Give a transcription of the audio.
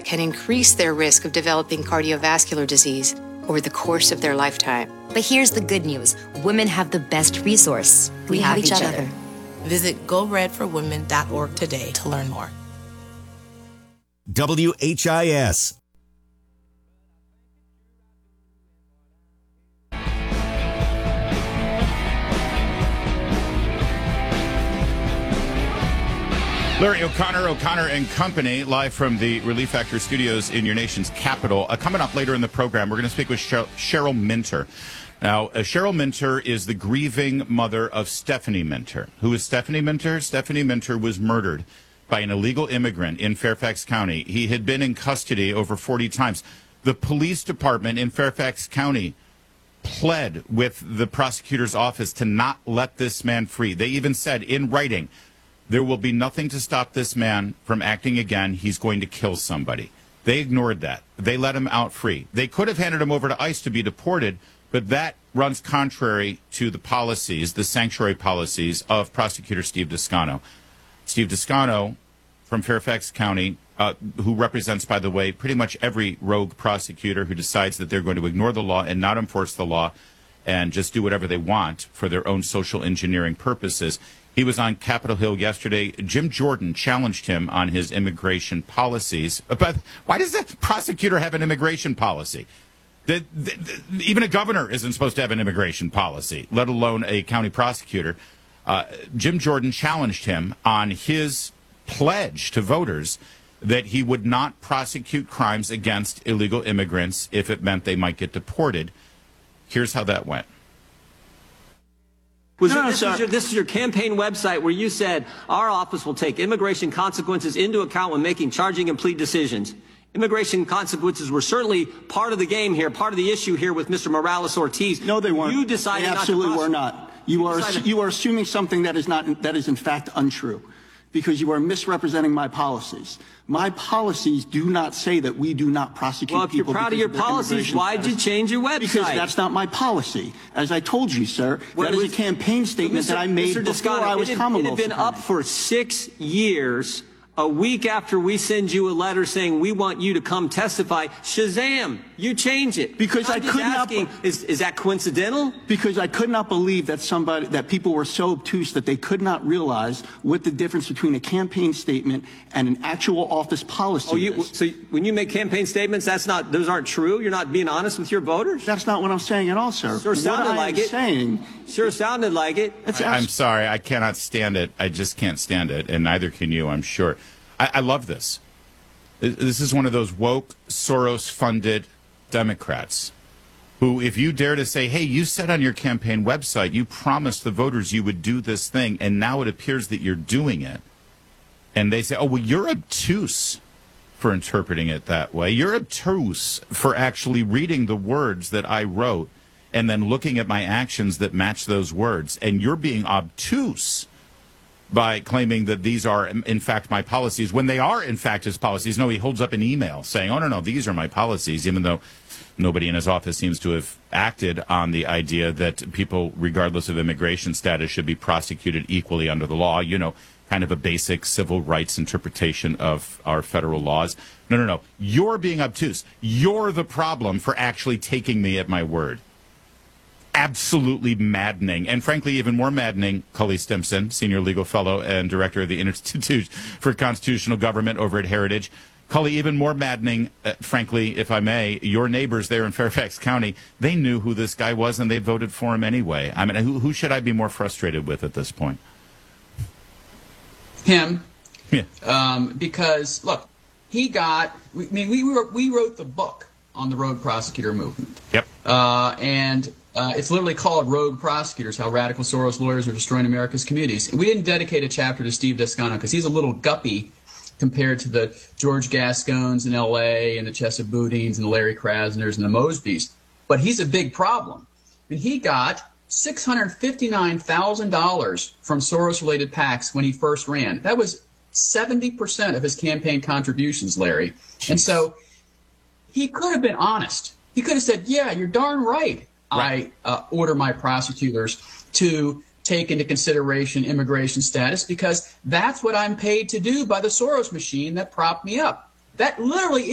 can increase their risk of developing cardiovascular disease over the course of their lifetime. But here's the good news. Women have the best resource. We have each other. Visit GoRedForWomen.org today to learn more. WHIS. Larry O'Connor and Company, live from the Relief Factor studios in your nation's capital. Coming up later in the program, we're going to speak with Cheryl Minter. Now, Cheryl Minter is the grieving mother of Stephanie Minter. Who is Stephanie Minter? Stephanie Minter was murdered by an illegal immigrant in Fairfax County. He had been in custody over 40 times. The police department in Fairfax County pled with the prosecutor's office to not let this man free. They even said in writing, there will be nothing to stop this man from acting again. He's going to kill somebody. They ignored that. They let him out free. They could have handed him over to ICE to be deported, but that runs contrary to the policies, the sanctuary policies of Prosecutor Steve Descano. Steve Descano from Fairfax County, who represents, by the way, pretty much every rogue prosecutor who decides that they're going to ignore the law and not enforce the law and just do whatever they want for their own social engineering purposes. He was on Capitol Hill yesterday. Jim Jordan challenged him on his immigration policies. But why does the prosecutor have an immigration policy? Even a governor isn't supposed to have an immigration policy, let alone a county prosecutor. Jim Jordan challenged him on his pledge to voters that he would not prosecute crimes against illegal immigrants if it meant they might get deported. Here's how that went. This is your campaign website where you said our office will take immigration consequences into account when making charging and plea decisions. Immigration consequences were certainly part of the game here, part of the issue here with Mr. Morales-Ortiz. No, they weren't. You decided they absolutely were not. You are assuming something that is in fact untrue, because you are misrepresenting my policies. My policies do not say that we do not prosecute people. Well, if you're proud of your policies, why did you change your website? Because that's not my policy. As I told you, sir, that is a campaign statement that I made before I was Commonwealth It had been up for 6 years. A week after we send you a letter saying we want you to come testify, shazam, you change it. Because I could not. Is that coincidental? Because I could not believe that people were so obtuse that they could not realize what the difference between a campaign statement and an actual office policy is. So when you make campaign statements, those aren't true? You're not being honest with your voters? That's not what I'm saying at all, sir. Sure sounded like it. Sure sounded like it. I'm sorry. I cannot stand it. I just can't stand it. And neither can you, I'm sure. I love this. This is one of those woke, Soros-funded Democrats who, if you dare to say, hey, you said on your campaign website, you promised the voters you would do this thing, and now it appears that you're doing it. And they say, oh, well, you're obtuse for interpreting it that way. You're obtuse for actually reading the words that I wrote and then looking at my actions that match those words. And you're being obtuse by claiming that these are, in fact, my policies, when they are, in fact, his policies. No, he holds up an email saying, oh, no, these are my policies, even though nobody in his office seems to have acted on the idea that people, regardless of immigration status, should be prosecuted equally under the law. You know, kind of a basic civil rights interpretation of our federal laws. No. You're being obtuse. You're the problem for actually taking me at my word. Absolutely maddening. And frankly, even more maddening, Cully Stimson, Senior Legal Fellow and Director of the Institute for Constitutional Government over at Heritage. Cully, even more maddening, frankly, if I may, your neighbors there in Fairfax County, they knew who this guy was and they voted for him anyway. I mean, who should I be more frustrated with at this point? Him. Yeah. Because, look, we wrote the book on the rogue prosecutor movement. Yep. It's literally called Rogue Prosecutors, How Radical Soros Lawyers Are Destroying America's Communities. And we didn't dedicate a chapter to Steve Descano because he's a little guppy compared to the George Gascons in L.A. and the Chesa Boudins and the Larry Krasners and the Mosbys. But he's a big problem. And he got $659,000 from Soros-related PACs when he first ran. That was 70% of his campaign contributions, Larry. Jeez. And so he could have been honest. He could have said, yeah, you're darn right. I order my prosecutors to take into consideration immigration status because that's what I'm paid to do by the Soros machine that propped me up. That literally